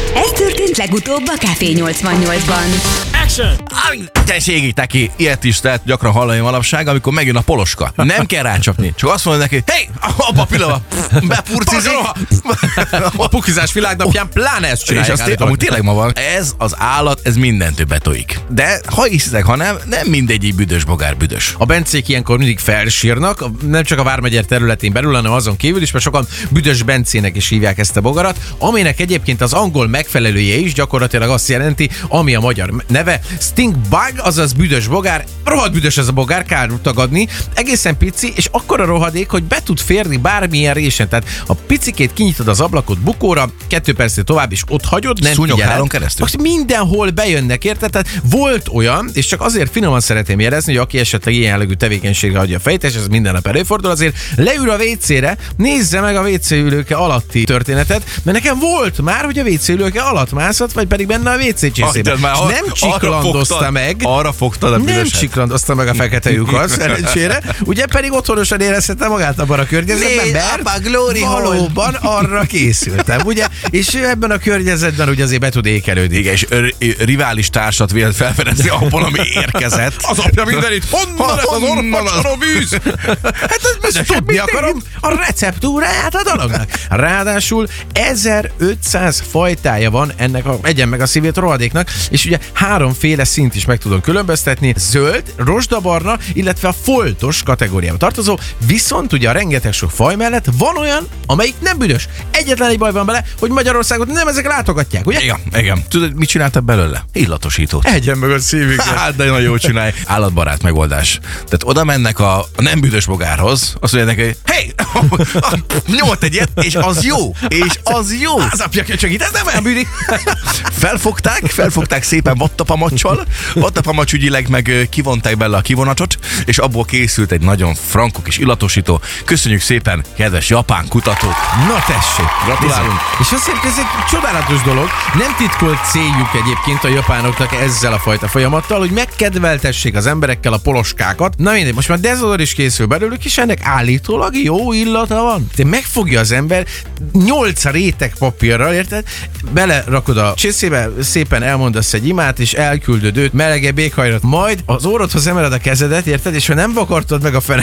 Ez történt legutóbb a Café 88-ban. Action! Te ségítek ki, ilyet is lehet gyakran hallani manapság, amikor megjön a poloska. Nem kell rácsapni, csak azt mondod neki, hey, abba a pillanatban bepurcizik. A pukizás világnapján pláne ezt És csinálják. amúgy tényleg ma van. Ez az állat, ez mindentől betojik. De ha hiszitek, ha nem mindegyik büdös bogár büdös. A bencék ilyenkor mindig felsírnak, nem csak a Vármegyer területén belül, hanem azon kívül is, mert sokan büdös bencének is hívják ezt a bogarat, aminek egyébként az angol megfelelője is gyakorlatilag azt jelenti, ami a magyar neve, stinkbug, azaz büdös bogár. Rohadt büdös ez a bogár, kár tagadni, egészen pici, és akkora rohadék, hogy be tud férni bármilyen résen. Tehát a picikét kinyitod az ablakot bukóra, 2 percet tovább is ott hagyod, nem Szúnyoghálón keresztül. most mindenhol bejönnek, érted? Tehát volt olyan, és csak azért finoman szeretném jelezni, hogy aki esetleg ilyen jellegű tevékenységre adja a fejt, és ez minden nap előfordul, azért leül a WC-re, nézze meg a WC ülőke alatti történetet, mert nekem volt már, hogy a WC ülőke alatt mászott, vagy pedig benne a WC csészében. Nem csiklandozta meg. Arra fogtad a Nem büdöset. csiklandozta meg a fekete lyukat, szerencsére. Ugye pedig otthonosan érezhette magát abban a környezetben, mert valóban arra készültem, ugye? És ő ebben a környezetben ugye azért be tud ékelődni. Igen, és rivális társat vélt felfedezni abból, ami érkezett. Az apja mindenit, honnan ez az orvacsoró víz? Hát ezt tudni akarom a receptúráját a dolognak. Ráadásul 1500 fajtája van ennek a egyen meg a szívét rohadéknak, és ugye 3 szint is meg tudom különböztetni, zöld, rozsdabarna, illetve a foltos kategóriába tartozó, viszont ugye a rengeteg sok faj mellett van olyan, amelyik nem büdös. Egyetlen egy baj van bele, hogy Magyarországot nem ezek látogatják, ugye? Igen. Tudod, mit csináltak belőle? Illatosítót. Egyen meg a szívüket. Hát, de nagyon jól csinálj. Állatbarát megoldás. Tehát oda mennek a nem büdös bogárhoz, azt mondják neki, hey, nyomott egyet, és az jó. Az apja köcsögít, ez nem olyan bűnik. Felfogták szépen vattapamacsal, vattapamacs ügyileg meg kivonták bele a kivonatot, és abból készült egy nagyon frankok és illatosító. Köszönjük szépen, kedves japán kutatók! Na tessék, Gratulálunk. És azért ez egy csodálatos dolog, nem titkolt céljuk egyébként a japánoknak ezzel a fajta folyamattal, hogy megkedveltessék az emberekkel a poloskákat. Na mindegy, most már dezodor is készül belőlük, és ennek állítólag jó illata van. Te megfogja az ember 8 réteg papírral, érted? Belerakod a csészébe, szépen elmondasz egy imát, és elküldöd őt melegebb éghajlat. Majd az orrodhoz emeled a kezedet, érted? És ha nem vakartod meg a fene